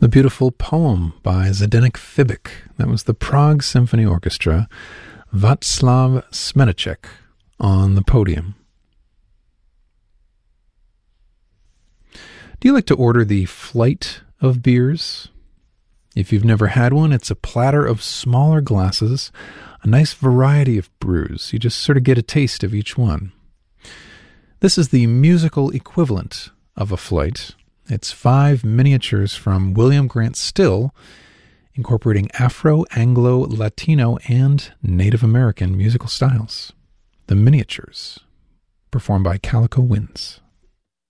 The beautiful poem by Zdeněk Fibik. That was the Prague Symphony Orchestra, Václav Smetacek on the podium. Do you like to order the flight of beers? If you've never had one, it's a platter of smaller glasses, a nice variety of brews. You just sort of get a taste of each one. This is the musical equivalent of a flight. It's 5 miniatures from William Grant Still, incorporating Afro, Anglo, Latino, and Native American musical styles. The Miniatures, performed by Calico Winds.